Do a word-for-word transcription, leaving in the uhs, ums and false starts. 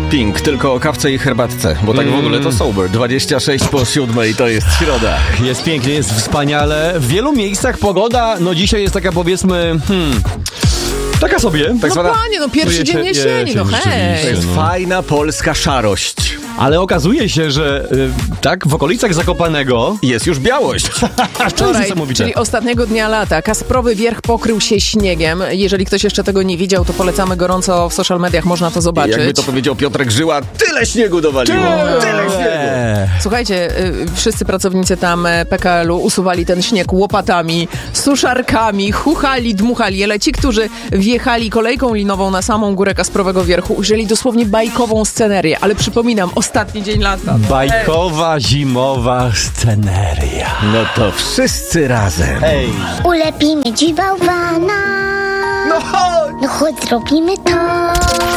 Pink, tylko o kawce i herbatce, bo tak w ogóle to sober. dwadzieścia sześć po siódmej, to jest środa. Jest pięknie, jest wspaniale. W wielu miejscach pogoda, no dzisiaj jest taka, powiedzmy, hmm... taka sobie. Tak no zwana... panie, no pierwszy dzień jesieni, no hej. To jest fajna polska szarość. Ale okazuje się, że y, tak, w okolicach Zakopanego jest już białość. Wczoraj, czyli ostatniego dnia lata, Kasprowy Wierch pokrył się śniegiem. Jeżeli ktoś jeszcze tego nie widział, to polecamy gorąco w social mediach, można to zobaczyć. Jakby to powiedział Piotrek Żyła, tyle śniegu dowaliło. Tyle, tyle śniegu. Słuchajcie, y, wszyscy pracownicy tam P K L u usuwali ten śnieg łopatami, suszarkami, chuchali, dmuchali, ale ci, którzy wjechali kolejką linową na samą górę Kasprowego Wierchu, ujrzeli dosłownie bajkową scenerię, ale przypominam, ostatni dzień lata. Bajkowa, zimowa sceneria. No to wszyscy razem. Ej. Ulepimy ci bałwana. No chodź! No chodź, zrobimy to.